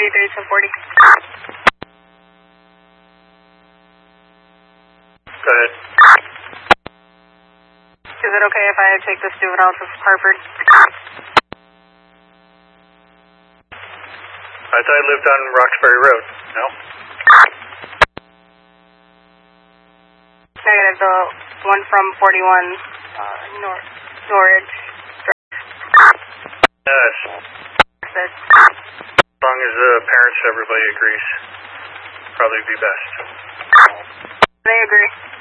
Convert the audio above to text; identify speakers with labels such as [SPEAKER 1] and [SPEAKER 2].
[SPEAKER 1] 83 to 40.
[SPEAKER 2] Go ahead.
[SPEAKER 1] Is it okay if I take this juvenile to Hartford?
[SPEAKER 2] I thought I lived on Roxbury Road. No?
[SPEAKER 1] Negative, the one from 41 Norridge.
[SPEAKER 2] Yes. As long as the parents, everybody agrees. Probably be best.
[SPEAKER 1] They agree.